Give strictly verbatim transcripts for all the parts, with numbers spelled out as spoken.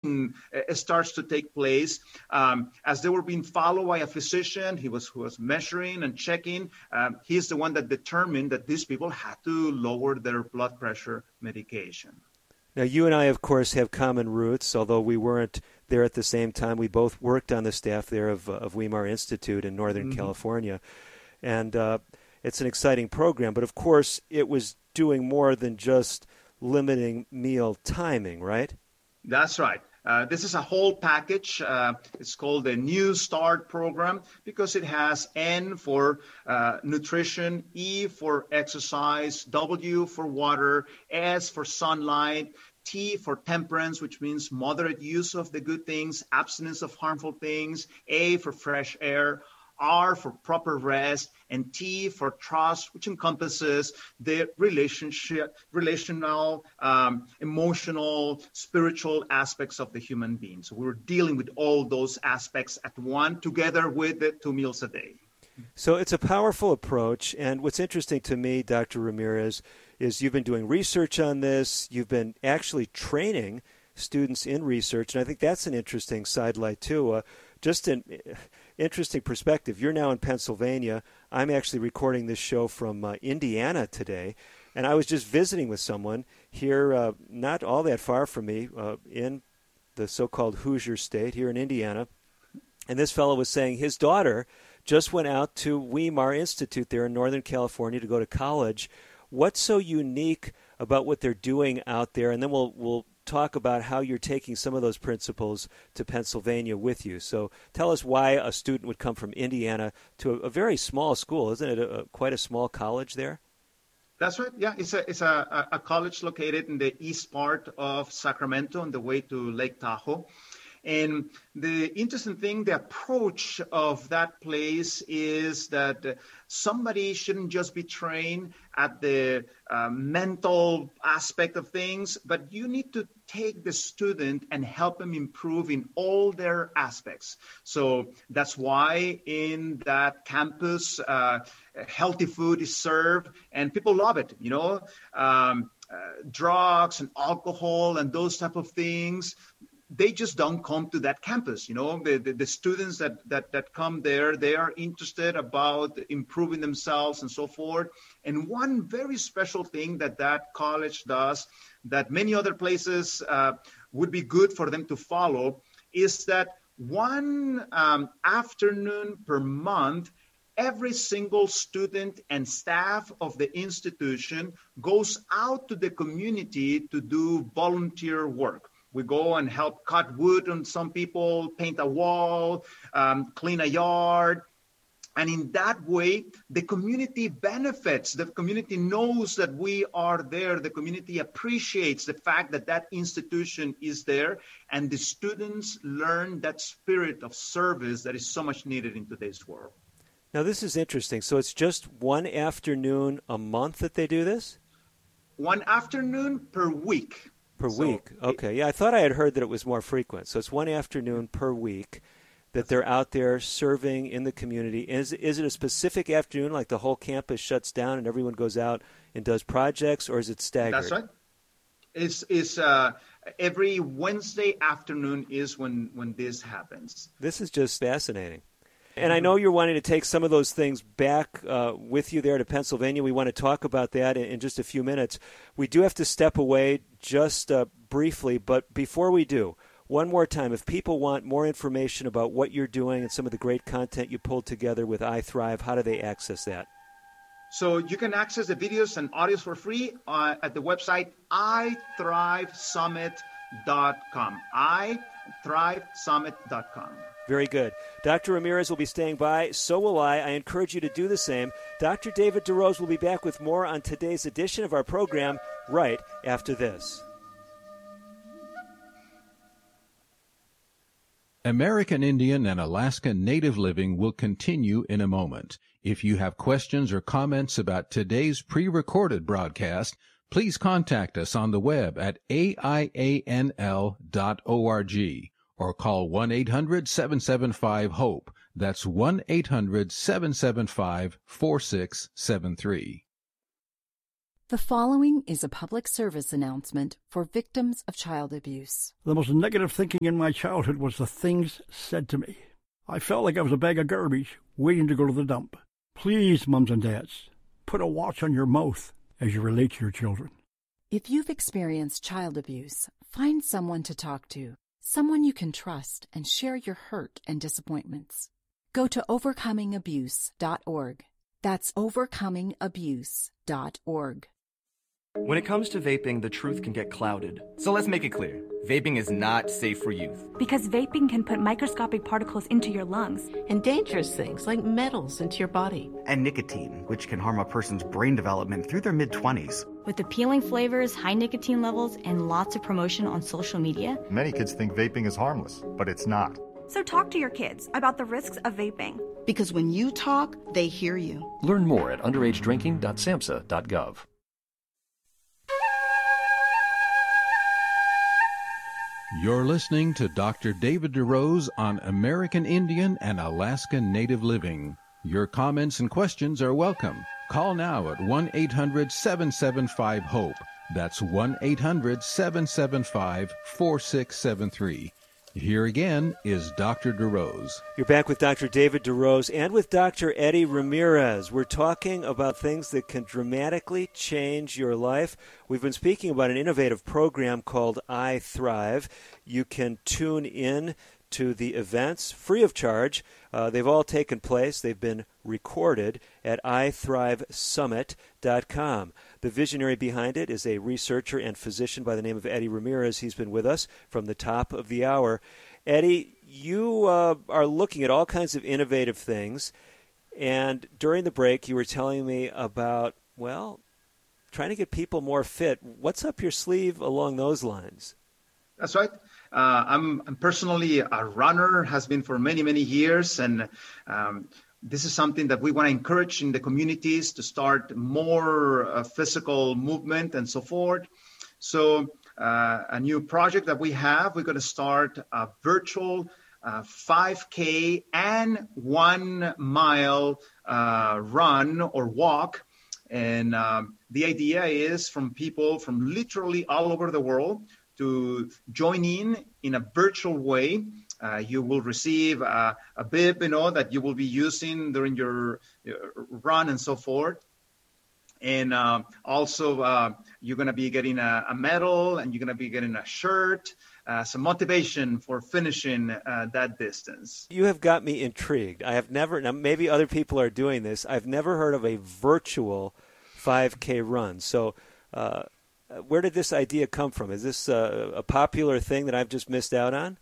meeting uh, starts to take place. Um, as they were being followed by a physician, he was who was measuring and checking. Um, he's the one that determined that these people had to lower their blood pressure medication. Now, you and I, of course, have common roots, although we weren't there at the same time. We both worked on the staff there of, of Weimar Institute in Northern mm-hmm. California. And uh, it's an exciting program. But, of course, it was doing more than just limiting meal timing, right? That's right. Uh, this is a whole package. Uh, it's called the New Start program because it has N for uh, nutrition, E for exercise, W for water, S for sunlight, T for temperance, which means moderate use of the good things, abstinence of harmful things, A for fresh air, R for proper rest, and T for trust, which encompasses the relationship, relational, um, emotional, spiritual aspects of the human being. So we're dealing with all those aspects at one, together with the two meals a day. So it's a powerful approach. And what's interesting to me, Doctor Ramirez, is you've been doing research on this. You've been actually training students in research. And I think that's an interesting sidelight, too. Uh, just an interesting perspective. You're now in Pennsylvania. I'm actually recording this show from uh, Indiana today. And I was just visiting with someone here, uh, not all that far from me, uh, in the so-called Hoosier State here in Indiana. And this fellow was saying his daughter just went out to Weimar Institute there in Northern California to go to college. What's so unique about what they're doing out there? And then we'll we'll talk about how you're taking some of those principles to Pennsylvania with you. So tell us why a student would come from Indiana to a, a very small school. Isn't it a, a, quite a small college there? That's right. Yeah, it's a it's a, a college located in the east part of Sacramento on the way to Lake Tahoe. And the interesting thing, the approach of that place is that somebody shouldn't just be trained at the uh, mental aspect of things, but you need to take the student and help them improve in all their aspects. So that's why in that campus, uh, healthy food is served and people love it, you know, um, uh, drugs and alcohol and those type of things. They just don't come to that campus. You know, the, the, the students that, that, that come there, they are interested about improving themselves and so forth. And one very special thing that that college does that many other places uh, would be good for them to follow is that one um, afternoon per month, every single student and staff of the institution goes out to the community to do volunteer work. We go and help cut wood on some people, paint a wall, um, clean a yard. And in that way, the community benefits. The community knows that we are there. The community appreciates the fact that that institution is there. And the students learn that spirit of service that is so much needed in today's world. Now, this is interesting. So it's just one afternoon a month that they do this? One afternoon per week. Per so week. Okay. Yeah, I thought I had heard that it was more frequent. So it's one afternoon per week that they're out there serving in the community. Is, is it a specific afternoon, like the whole campus shuts down and everyone goes out and does projects, or is it staggered? That's right. It's, it's uh, every Wednesday afternoon is when, when this happens. This is just fascinating. And I know you're wanting to take some of those things back uh, with you there to Pennsylvania. We want to talk about that in, in just a few minutes. We do have to step away just uh, briefly, but before we do, one more time, if people want more information about what you're doing and some of the great content you pulled together with iThrive, how do they access that? So you can access the videos and audios for free uh, at the website i thrive summit dot com. i thrive summit dot com. Very good. Doctor Ramirez will be staying by. So will I. I encourage you to do the same. Doctor David DeRose will be back with more on today's edition of our program right after this. American Indian and Alaska Native Living will continue in a moment. If you have questions or comments about today's pre-recorded broadcast, please contact us on the web at A I A N L dot org. Or call one eight hundred seven seven five HOPE. That's one eight hundred seven seven five four six seven three. The following is a public service announcement for victims of child abuse. The most negative thinking in my childhood was the things said to me. I felt like I was a bag of garbage waiting to go to the dump. Please, mums and dads, put a watch on your mouth as you relate to your children. If you've experienced child abuse, find someone to talk to, someone you can trust and share your hurt and disappointments. Go to overcoming abuse dot org. That's overcoming abuse dot org. When it comes to vaping, the truth can get clouded. So let's make it clear. Vaping is not safe for youth. Because vaping can put microscopic particles into your lungs. And dangerous things like metals into your body. And nicotine, which can harm a person's brain development through their mid-twenties. With appealing flavors, high nicotine levels, and lots of promotion on social media. Many kids think vaping is harmless, but it's not. So talk to your kids about the risks of vaping. Because when you talk, they hear you. Learn more at underage drinking dot samhsa dot gov. You're listening to Doctor David DeRose on American Indian and Alaska Native Living. Your comments and questions are welcome. Call now at one eight hundred seven seven five HOPE. That's one eight hundred seven seven five four six seven three. Here again is Doctor DeRose. You're back with Doctor David DeRose and with Doctor Eddie Ramirez. We're talking about things that can dramatically change your life. We've been speaking about an innovative program called I Thrive. You can tune in to the events free of charge. Uh, they've all taken place. They've been recorded at i thrive summit dot com. The visionary behind it is a researcher and physician by the name of Eddie Ramirez. He's been with us from the top of the hour. Eddie, you uh, are looking at all kinds of innovative things, and during the break you were telling me about, well, trying to get people more fit. What's up your sleeve along those lines? That's right. Uh, I'm, I'm personally a runner, has been for many, many years, and um, this is something that we want to encourage in the communities to start more uh, physical movement and so forth. So uh, a new project that we have, we're going to start a virtual uh, five K and one mile uh, run or walk. And um, the idea is from people from literally all over the world to join in in a virtual way. Uh, you will receive uh, a bib, you know, that you will be using during your, your run and so forth. And uh, also, uh, you're going to be getting a, a medal, and you're going to be getting a shirt, uh, some motivation for finishing uh, that distance. You have got me intrigued. I have never, now maybe other people are doing this, I've never heard of a virtual five K run. So uh, where did this idea come from? Is this a, a popular thing that I've just missed out on?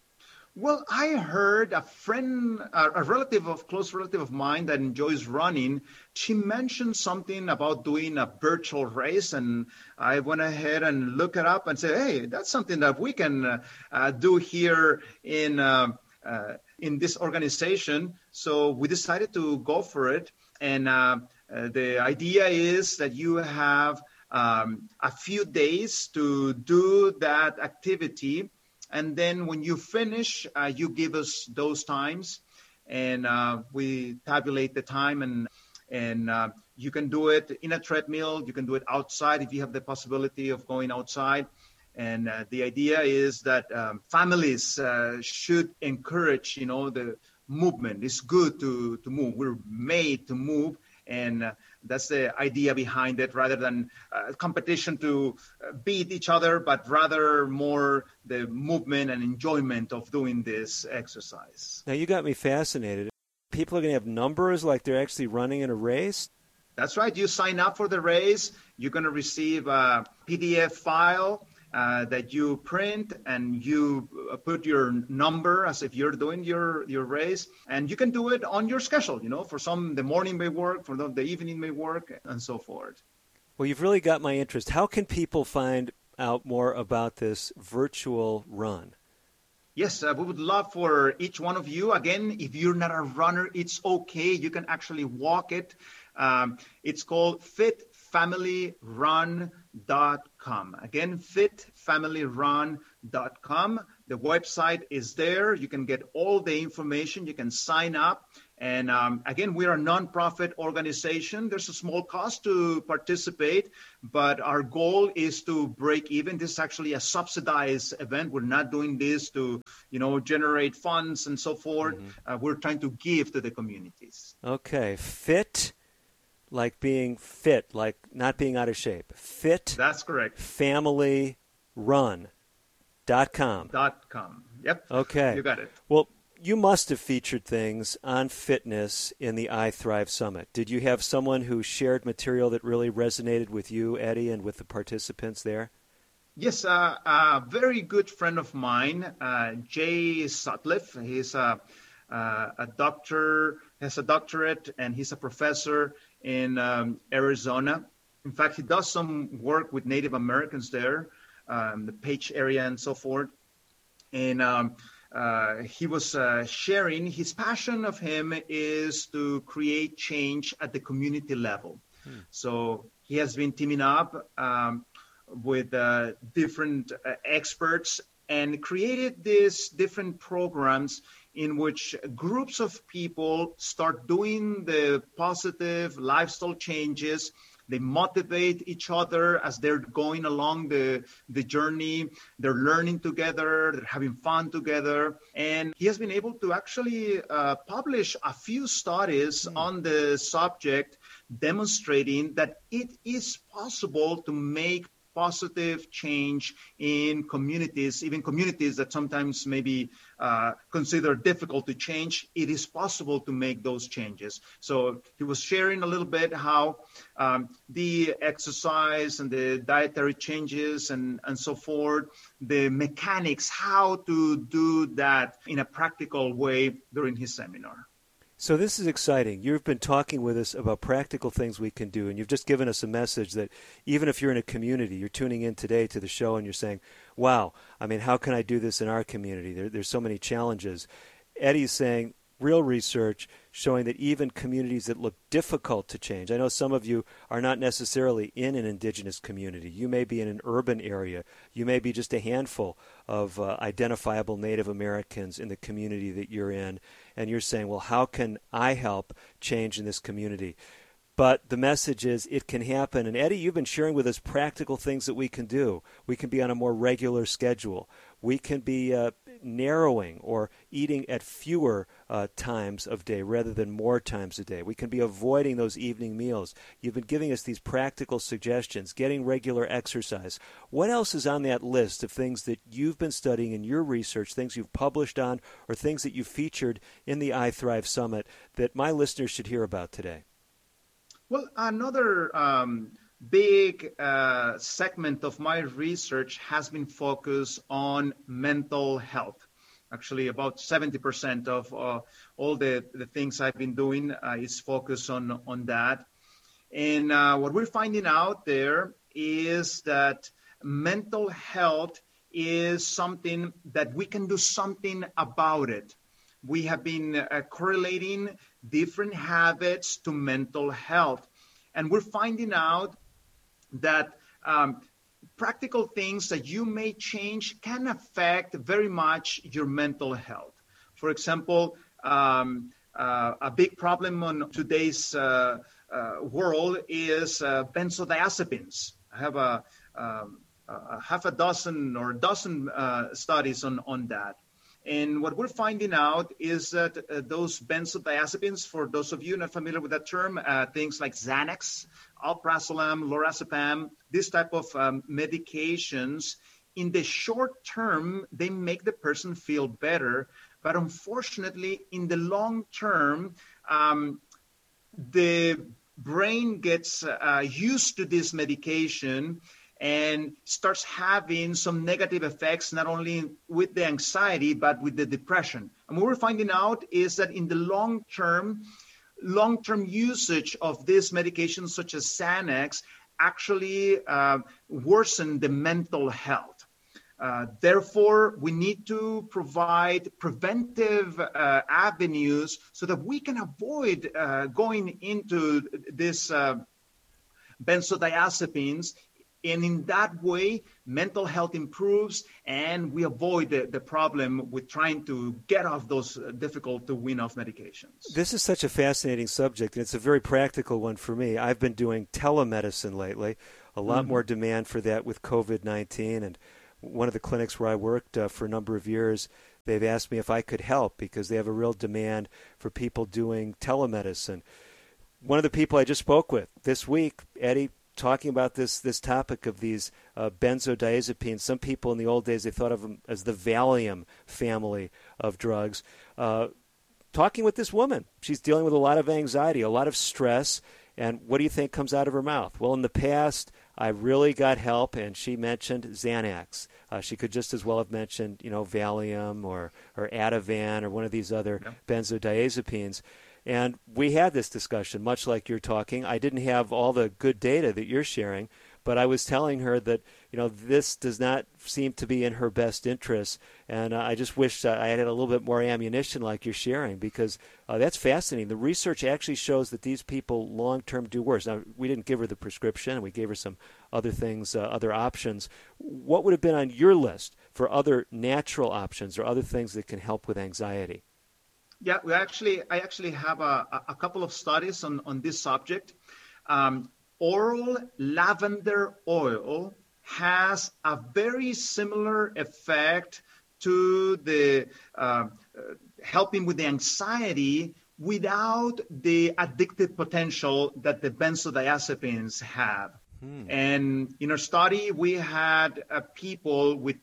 Well, I heard a friend, a relative of close relative of mine that enjoys running. She mentioned something about doing a virtual race, and I went ahead and looked it up and said, "Hey, that's something that we can uh, uh, do here in uh, uh, in this organization." So we decided to go for it, and uh, uh, the idea is that you have um, a few days to do that activity. And then when you finish, uh, you give us those times, and uh, we tabulate the time, and and uh, you can do it in a treadmill. You can do it outside if you have the possibility of going outside. And uh, the idea is that um, families uh, should encourage, you know, the movement. It's good to, to move. We're made to move. And uh, that's the idea behind it, rather than uh, competition to uh, beat each other, but rather more the movement and enjoyment of doing this exercise. Now, you got me fascinated. People are going to have numbers like they're actually running in a race? That's right. You sign up for the race. You're going to receive a P D F file uh, that you print, and you put your number as if you're doing your, your race. And you can do it on your schedule. You know, for some, the morning may work, for them, the evening may work, and so forth. Well, you've really got my interest. How can people find out more about this virtual run? Yes, uh, we would love for each one of you. Again, if you're not a runner, it's okay. You can actually walk it. Um, it's called fit family run dot com. Again, fit family run dot com. The website is there. You can get all the information. You can sign up, And um, again, we are a nonprofit organization. There's a small cost to participate, but our goal is to break even. This is actually a subsidized event. We're not doing this to, you know, generate funds and so forth. Mm-hmm. Uh, we're trying to give to the communities. Okay. Fit, like being fit, like not being out of shape. Fit. That's correct. Family Run dot com. Dot com. Yep. Okay. You got it. Well, you must have featured things on fitness in the iThrive Summit. Did you have someone who shared material that really resonated with you, Eddie, and with the participants there? Yes, uh, a very good friend of mine, uh, Jay Sutcliffe. He's a, uh, a doctor, has a doctorate, and he's a professor in um, Arizona. In fact, he does some work with Native Americans there, um, the Page area and so forth. And um, uh, he was uh, sharing his passion of him is to create change at the community level. Hmm. So he has been teaming up um, with uh, different uh, experts and created these different programs in which groups of people start doing the positive lifestyle changes. They motivate each other as they're going along the, the journey. They're learning together. They're having fun together. And he has been able to actually uh, publish a few studies mm. on the subject demonstrating that it is possible to make positive change in communities, even communities that sometimes maybe uh, consider difficult to change. It is possible to make those changes. So he was sharing a little bit how um, the exercise and the dietary changes and, and so forth, the mechanics, how to do that in a practical way during his seminar. So this is exciting. You've been talking with us about practical things we can do, and you've just given us a message that even if you're in a community, you're tuning in today to the show and you're saying, wow, I mean, how can I do this in our community? There, there's so many challenges. Eddie's saying real research showing that even communities that look difficult to change. I know some of you are not necessarily in an indigenous community. You may be in an urban area. You may be just a handful of uh, identifiable Native Americans in the community that you're in. And you're saying, well, how can I help change in this community? But the message is it can happen. And Eddie, you've been sharing with us practical things that we can do. We can be on a more regular schedule. We can be uh, narrowing or eating at fewer uh, times of day rather than more times a day. We can be avoiding those evening meals. You've been giving us these practical suggestions, getting regular exercise. What else is on that list of things that you've been studying in your research, things you've published on, or things that you've featured in the iThrive Summit that my listeners should hear about today? Well, another um, big uh, segment of my research has been focused on mental health. Actually, about seventy percent of uh, all the, the things I've been doing uh, is focused on, on that. And uh, what we're finding out there is that mental health is something that we can do something about it. We have been uh, correlating different habits to mental health. And we're finding out that um, practical things that you may change can affect very much your mental health. For example, um, uh, a big problem on today's uh, uh, world is uh, benzodiazepines. I have a, um, a half a dozen or a dozen uh, studies on, on that. And what we're finding out is that uh, those benzodiazepines, for those of you not familiar with that term, uh, things like Xanax, alprazolam, lorazepam, this type of um, medications, in the short term, they make the person feel better. But unfortunately, in the long term, um, the brain gets uh, used to this medication and starts having some negative effects, not only with the anxiety, but with the depression. And what we're finding out is that in the long term, long-term usage of these medications, such as Xanax, actually uh, worsen the mental health. Uh, therefore, we need to provide preventive uh, avenues so that we can avoid uh, going into this uh, benzodiazepines And in that way, mental health improves, and we avoid the, the problem with trying to get off those difficult to wean off medications. This is such a fascinating subject, and it's a very practical one for me. I've been doing telemedicine lately, a lot mm-hmm. more demand for that with covid nineteen, and one of the clinics where I worked uh, for a number of years, they've asked me if I could help because they have a real demand for people doing telemedicine. One of the people I just spoke with this week, Eddie, talking about this this topic of these uh, benzodiazepines. Some people in the old days, they thought of them as the Valium family of drugs. Uh, talking with this woman, she's dealing with a lot of anxiety, a lot of stress, and what do you think comes out of her mouth? Well, in the past, I really got help, and she mentioned Xanax. Uh, she could just as well have mentioned, you know, Valium or, or Ativan or one of these other yeah. benzodiazepines. And we had this discussion, much like you're talking. I didn't have all the good data that you're sharing, but I was telling her that, you know, this does not seem to be in her best interest. And uh, I just wish uh, I had a little bit more ammunition like you're sharing, because uh, that's fascinating. The research actually shows that these people long-term do worse. Now, we didn't give her the prescription, and we gave her some other things, uh, other options. What would have been on your list for other natural options or other things that can help with anxiety? Yeah, we actually, I actually have a, a couple of studies on, on this subject. Um, oral lavender oil has a very similar effect to the uh, helping with the anxiety without the addictive potential that the benzodiazepines have. Hmm. And in our study, we had uh, people with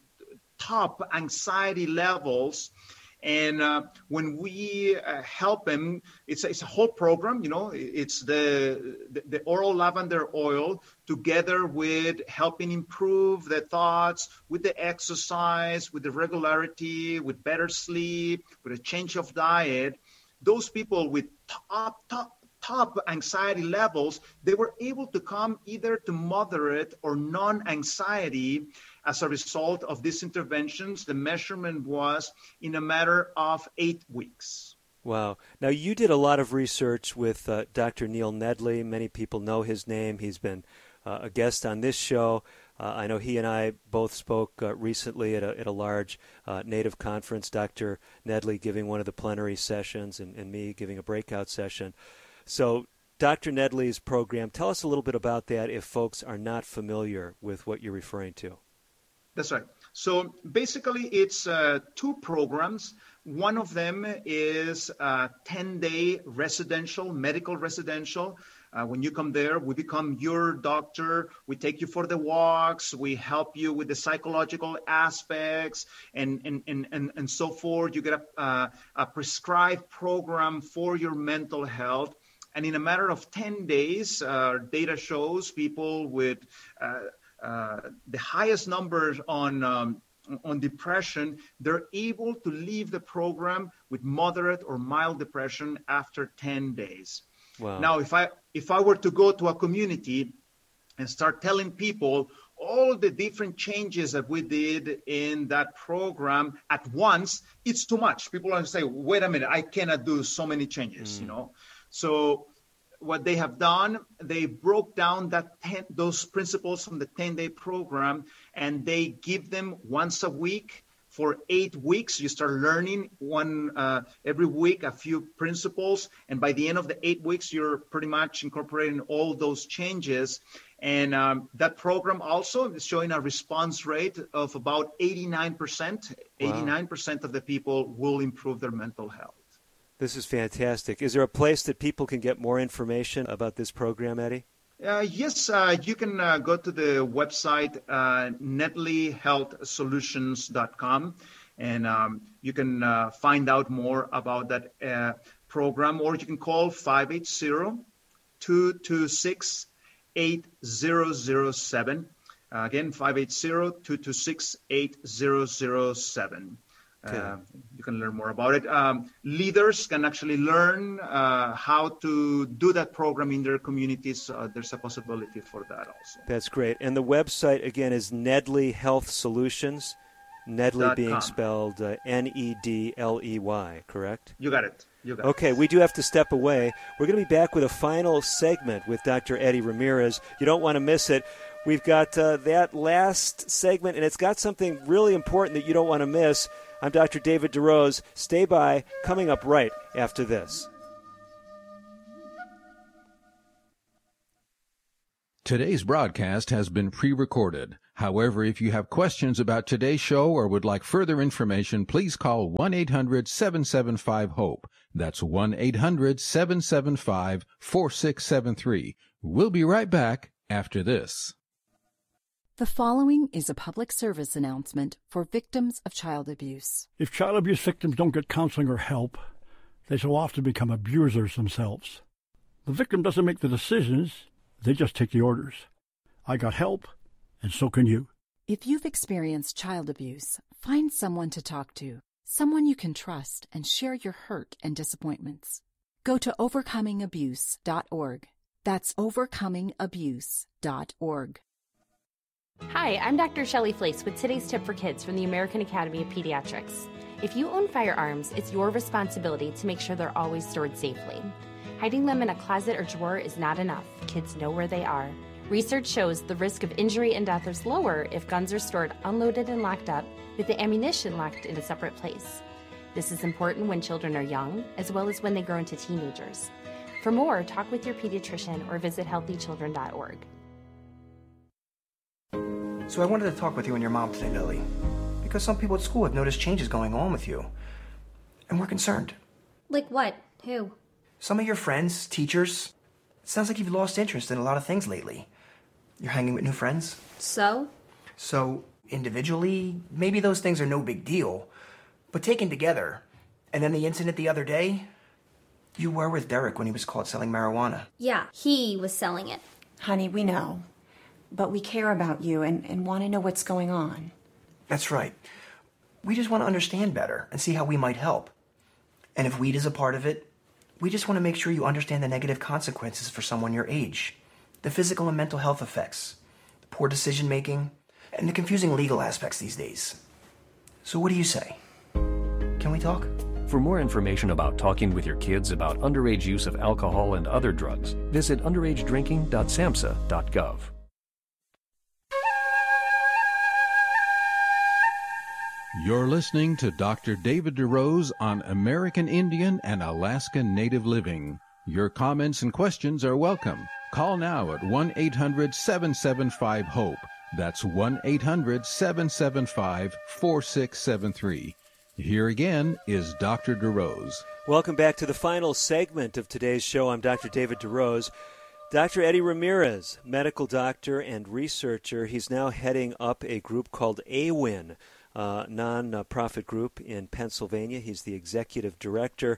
top anxiety levels. And uh, when we uh, help them, it's, it's a whole program, you know, it's the, the, the oral lavender oil together with helping improve the thoughts, with the exercise, with the regularity, with better sleep, with a change of diet. Those people with top, top, top anxiety levels, they were able to come either to moderate or non-anxiety as a result of these interventions. The measurement was in a matter of eight weeks. Wow. Now, you did a lot of research with uh, Doctor Neil Nedley. Many people know his name. He's been uh, a guest on this show. Uh, I know he and I both spoke uh, recently at a, at a large uh, Native conference, Doctor Nedley giving one of the plenary sessions and, and me giving a breakout session. So Doctor Nedley's program, tell us a little bit about that if folks are not familiar with what you're referring to. That's right. So basically, it's uh, two programs. One of them is a ten-day residential, medical residential. Uh, when you come there, we become your doctor. We take you for the walks. We help you with the psychological aspects and and and and, and so forth. You get a, uh, a prescribed program for your mental health. And in a matter of ten days, uh, data shows people with uh, uh, the highest numbers on um, on depression, they're able to leave the program with moderate or mild depression after ten days. Wow. Now, if I if I were to go to a community and start telling people all the different changes that we did in that program at once, it's too much. People are going to say, wait a minute, I cannot do so many changes, mm. you know. So what they have done, they broke down that ten, those principles from the ten-day program, and they give them once a week for eight weeks. You start learning one uh, every week a few principles, and by the end of the eight weeks, you're pretty much incorporating all those changes. And um, that program also is showing a response rate of about eighty-nine percent. Wow. eighty-nine percent of the people will improve their mental health. This is fantastic. Is there a place that people can get more information about this program, Eddie? Uh, yes, uh, you can uh, go to the website, uh, nedley health solutions dot com, and um, you can uh, find out more about that uh, program, or you can call five eight zero, two two six, eight zero zero seven. Uh, again, five eight zero, two two six, eight zero zero seven. Okay. Uh, you can learn more about it. Um, leaders can actually learn uh, how to do that program in their communities. Uh, there's a possibility for that also. That's great. And the website, again, is Nedley Health Solutions, Nedley being com. spelled uh, N E D L E Y, correct? You got it. You got okay, it. We do have to step away. We're going to be back with a final segment with Doctor Eddie Ramirez. You don't want to miss it. We've got uh, that last segment, and it's got something really important that you don't want to miss. I'm Doctor David DeRose. Stay by, coming up right after this. Today's broadcast has been pre-recorded. However, if you have questions about today's show or would like further information, please call one eight hundred seven seven five HOPE. That's one eight hundred seven seven five four six seven three. We'll be right back after this. The following is a public service announcement for victims of child abuse. If child abuse victims don't get counseling or help, they so often become abusers themselves. The victim doesn't make the decisions, they just take the orders. I got help, and so can you. If you've experienced child abuse, find someone to talk to, someone you can trust and share your hurt and disappointments. Go to overcoming abuse dot org. That's overcoming abuse dot org. Hi, I'm Doctor Shelley Flace with today's tip for kids from the American Academy of Pediatrics. If you own firearms, it's your responsibility to make sure they're always stored safely. Hiding them in a closet or drawer is not enough. Kids know where they are. Research shows the risk of injury and death is lower if guns are stored unloaded and locked up, with the ammunition locked in a separate place. This is important when children are young, as well as when they grow into teenagers. For more, talk with your pediatrician or visit healthy children dot org. So I wanted to talk with you and your mom today, Lily, because some people at school have noticed changes going on with you, and we're concerned. Like what? Who? Some of your friends, teachers. It sounds like you've lost interest in a lot of things lately. You're hanging with new friends. So? So, individually, maybe those things are no big deal, but taken together, and then the incident the other day, you were with Derek when he was caught selling marijuana. Yeah, he was selling it. Honey, we know. But we care about you and, and want to know what's going on. That's right. We just want to understand better and see how we might help. And if weed is a part of it, we just want to make sure you understand the negative consequences for someone your age, the physical and mental health effects, the poor decision-making, and the confusing legal aspects these days. So what do you say? Can we talk? For more information about talking with your kids about underage use of alcohol and other drugs, visit underage drinking dot samhsa dot gov. You're listening to Doctor David DeRose on American Indian and Alaska Native Living. Your comments and questions are welcome. Call now at one eight hundred seven seven five HOPE. That's one eight hundred seven seven five four six seven three. Here again is Doctor DeRose. Welcome back to the final segment of today's show. I'm Doctor David DeRose. Doctor Eddie Ramirez, medical doctor and researcher. He's now heading up a group called A W I N, a non-profit group in Pennsylvania. He's the executive director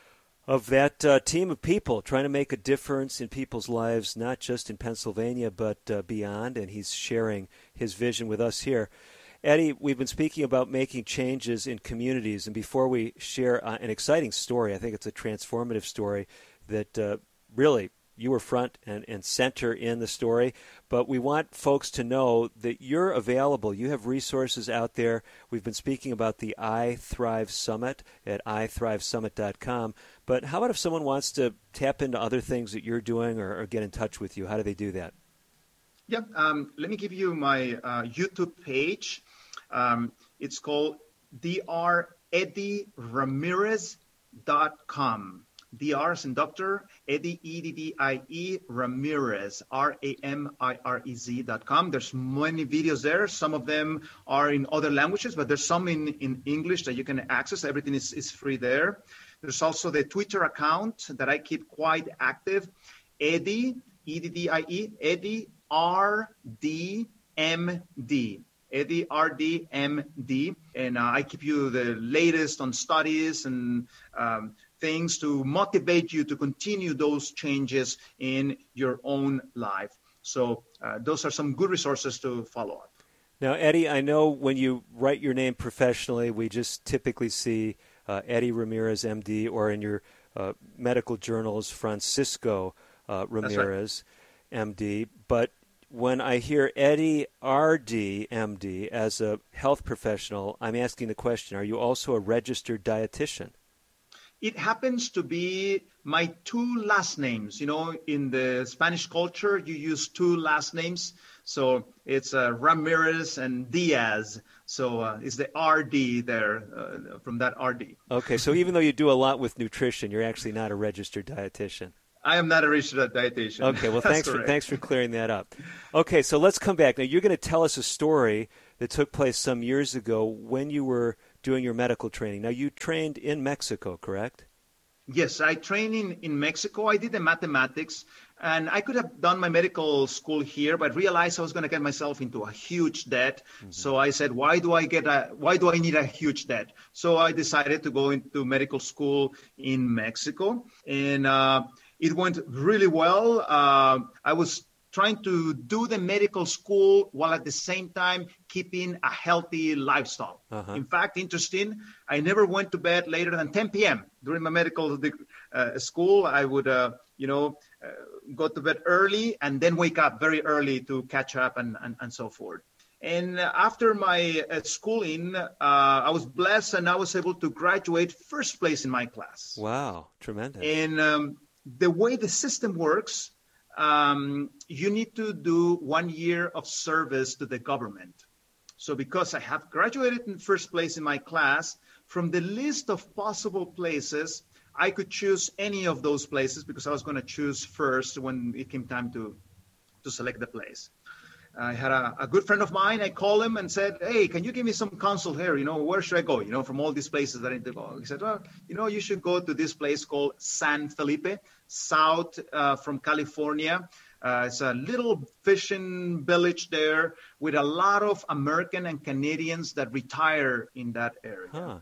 of that uh, team of people trying to make a difference in people's lives, not just in Pennsylvania, but uh, beyond, and he's sharing his vision with us here. Eddie, we've been speaking about making changes in communities, and before we share uh, an exciting story, I think it's a transformative story that uh, really you were front and, and center in the story, but we want folks to know that you're available. You have resources out there. We've been speaking about the I Thrive Summit at i thrive summit dot com, but how about if someone wants to tap into other things that you're doing or, or get in touch with you? How do they do that? Yeah, um, let me give you my uh, YouTube page. Um, it's called D R Eddie Ramirez dot com. D R as in Doctor Eddie, E D D I E, Ramirez, R A M I R E Z dot com. There's many videos there. Some of them are in other languages, but there's some in, in English that you can access. Everything is, is free there. There's also the Twitter account that I keep quite active, Eddie, E D D I E, Eddie R D M D. Eddie R D M D, and uh, I keep you the latest on studies and um, things to motivate you to continue those changes in your own life. So uh, those are some good resources to follow up. Now, Eddie, I know when you write your name professionally, we just typically see uh, Eddie Ramirez, M D, or in your uh, medical journals, Francisco uh, Ramirez, right. M D, but when I hear Eddie R D, M D, as a health professional, I'm asking the question, are you also a registered dietitian? It happens to be my two last names. You know, in the Spanish culture, you use two last names. So it's uh, Ramirez and Diaz. So uh, it's the R D there uh, from that R D. Okay, so even though you do a lot with nutrition, you're actually not a registered dietitian. I am not a registered dietitian. Okay, well, thanks for, thanks for clearing that up. Okay, so let's come back. Now, you're going to tell us a story that took place some years ago when you were doing your medical training. Now, you trained in Mexico, correct? Yes, I trained in, in Mexico. I did the mathematics, and I could have done my medical school here, but realized I was going to get myself into a huge debt. Mm-hmm. So I said, why do I get a, why do I need a huge debt? So I decided to go into medical school in Mexico, and uh, it went really well. Uh, I was trying to do the medical school while at the same time keeping a healthy lifestyle. Uh-huh. In fact, interesting, I never went to bed later than ten p.m. during my medical uh, school. I would, uh, you know, uh, go to bed early and then wake up very early to catch up and, and, and so forth. And after my uh, schooling, uh, I was blessed and I was able to graduate first place in my class. Wow, tremendous. And um, the way the system works, Um, you need to do one year of service to the government. So because I have graduated in first place in my class, from the list of possible places, I could choose any of those places because I was going to choose first when it came time to, to select the place. I had a, a good friend of mine. I called him and said, hey, can you give me some counsel here? You know, where should I go? You know, from all these places that I need to go. He said, well, you know, you should go to this place called San Felipe, south uh, from California. Uh, it's a little fishing village there with a lot of American and Canadians that retire in that area. Huh.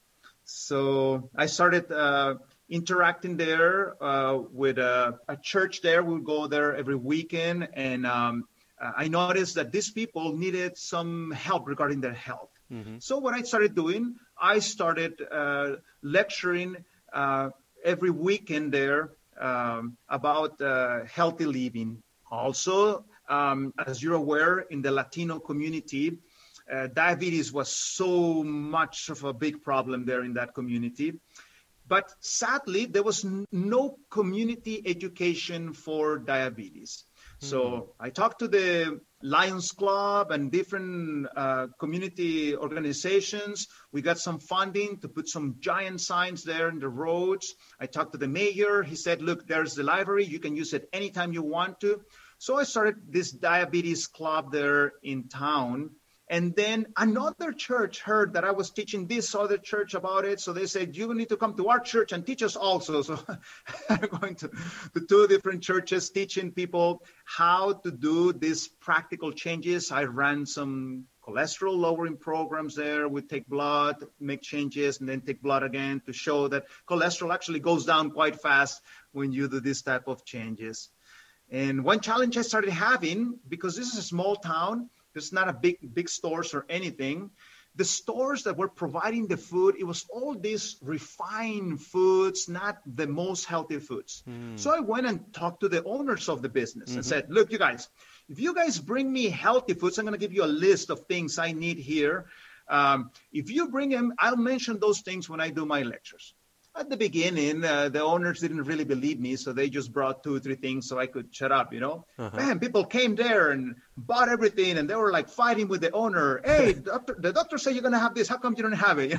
So I started uh, interacting there uh, with a, a church there. We would go there every weekend, and um, Uh, I noticed that these people needed some help regarding their health. Mm-hmm. So what I started doing, I started uh, lecturing uh, every weekend there um, about uh, healthy living. Also, um, as you're aware, in the Latino community, uh, diabetes was so much of a big problem there in that community. But sadly, there was n- no community education for diabetes. So I talked to the Lions Club and different uh, community organizations. We got some funding to put some giant signs there in the roads. I talked to the mayor. He said, look, there's the library. You can use it anytime you want to. So I started this diabetes club there in town. And then another church heard that I was teaching this other church about it. So they said, you need to come to our church and teach us also. So I'm going to the two different churches teaching people how to do these practical changes. I ran some cholesterol lowering programs there. We take blood, make changes, and then take blood again to show that cholesterol actually goes down quite fast when you do this type of changes. And one challenge I started having, because this is a small town, there's not a big, big stores or anything. The stores that were providing the food, it was all these refined foods, not the most healthy foods. Mm. So I went and talked to the owners of the business mm-hmm. and said, look, you guys, if you guys bring me healthy foods, I'm going to give you a list of things I need here. Um, if you bring them, I'll mention those things when I do my lectures. At the beginning, uh, the owners didn't really believe me, so they just brought two or three things so I could shut up, you know. Uh-huh. Man, people came there and bought everything, and they were like fighting with the owner. Hey, doctor, the doctor said you're going to have this. How come you don't have it?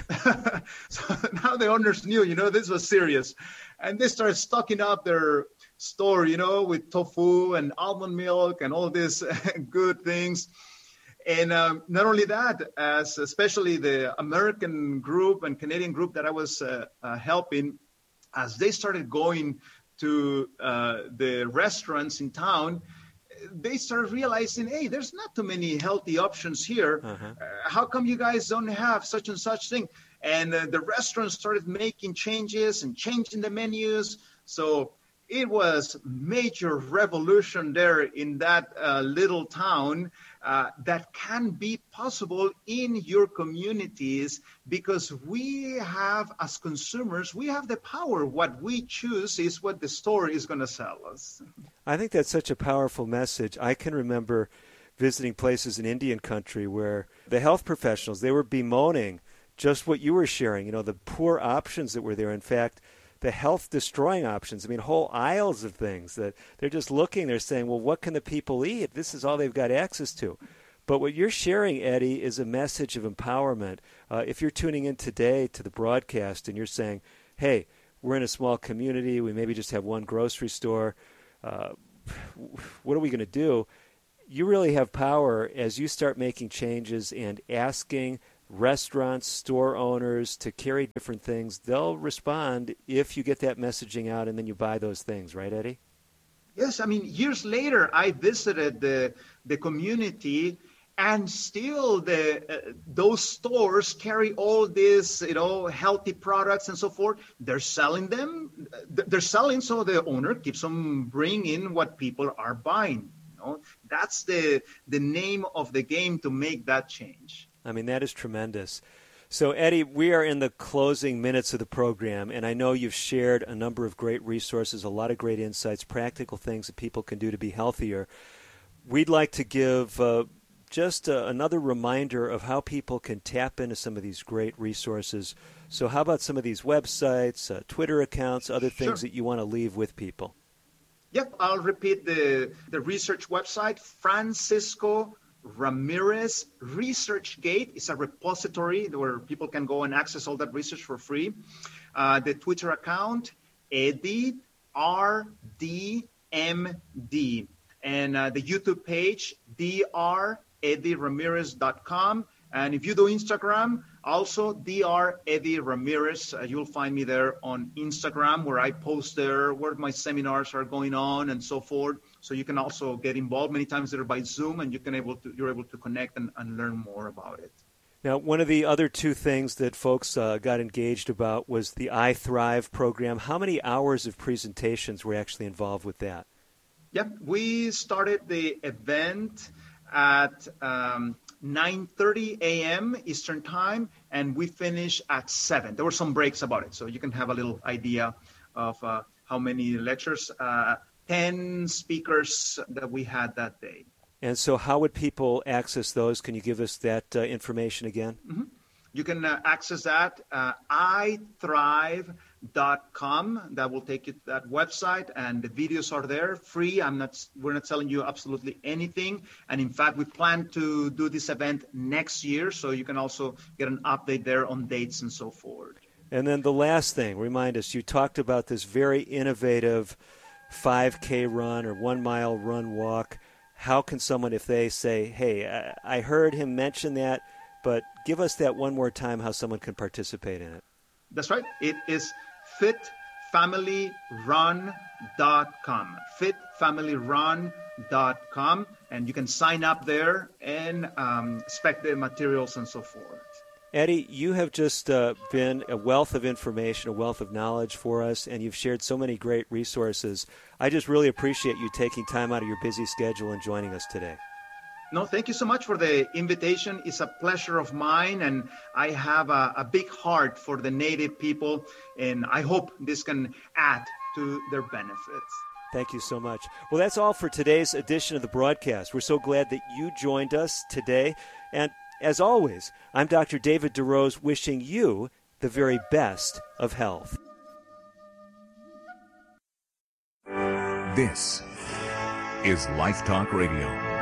So now the owners knew, you know, this was serious. And they started stocking up their store, you know, with tofu and almond milk and all these good things. And um, not only that, as especially the American group and Canadian group that I was uh, uh, helping, as they started going to uh, the restaurants in town, they started realizing, hey, there's not too many healthy options here. Uh-huh. Uh, how come you guys don't have such and such thing? And uh, the restaurants started making changes and changing the menus. So it was major revolution there in that uh, little town uh, that can be possible in your communities, because we have, as consumers, we have the power. What we choose is what the store is going to sell us. I think that's such a powerful message. I can remember visiting places in Indian country where the health professionals, they were bemoaning just what you were sharing, you know, the poor options that were there. In fact, the health-destroying options. I mean, whole aisles of things that they're just looking, they're saying, well, what can the people eat? This is all they've got access to. But what you're sharing, Eddie, is a message of empowerment. Uh, if you're tuning in today to the broadcast and you're saying, hey, we're in a small community, we maybe just have one grocery store, uh, what are we going to do? You really have power as you start making changes and asking restaurants, store owners to carry different things. They'll respond if you get that messaging out and then you buy those things, right, Eddie? Yes, I mean, years later, I visited the the community, and still the uh, those stores carry all these, you know, healthy products and so forth. They're selling them. They're selling, so the owner keeps on bringing what people are buying. You know, that's the the name of the game to make that change. I mean, that is tremendous. So, Eddie, we are in the closing minutes of the program, and I know you've shared a number of great resources, a lot of great insights, practical things that people can do to be healthier. We'd like to give uh, just uh, another reminder of how people can tap into some of these great resources. So how about some of these websites, uh, Twitter accounts, other things Sure. that you want to leave with people? Yep, I'll repeat the, the research website, Francisco Ramirez ResearchGate. Is a repository where people can go and access all that research for free. Uh, the Twitter account, Eddie R D M D. And uh, the YouTube page, D R Eddie Ramirez dot com. And if you do Instagram, also D R Eddie Ramirez. Uh, you'll find me there on Instagram, where I post there where my seminars are going on and so forth. So you can also get involved. Many times they're by Zoom, and you can able to you're able to connect and, and learn more about it. Now, one of the other two things that folks uh, got engaged about was the I Thrive program. How many hours of presentations were actually involved with that? Yep, we started the event at um, nine thirty a.m. Eastern Time, and we finished at seven. There were some breaks about it, so you can have a little idea of uh, how many lectures, uh, ten speakers that we had that day. And so how would people access those? Can you give us that uh, information again? Mm-hmm. You can uh, access that, uh, I thrive dot com. That will take you to that website, and the videos are there, free. I'm not. We're not telling you absolutely anything. And in fact, we plan to do this event next year, so you can also get an update there on dates and so forth. And then the last thing, remind us, you talked about this very innovative five K run or one-mile run walk. How can someone, if they say, hey, I heard him mention that, but give us that one more time, how someone can participate in it. That's right. It is fit family run dot com. fit family run dot com. And you can sign up there and um, spec the materials and so forth. Eddie, you have just uh, been a wealth of information, a wealth of knowledge for us, and you've shared so many great resources. I just really appreciate you taking time out of your busy schedule and joining us today. No, thank you so much for the invitation. It's a pleasure of mine, and I have a, a big heart for the Native people, and I hope this can add to their benefits. Thank you so much. Well, that's all for today's edition of the broadcast. We're so glad that you joined us today. And as always, I'm Doctor David DeRose, wishing you the very best of health. This is Life Talk Radio.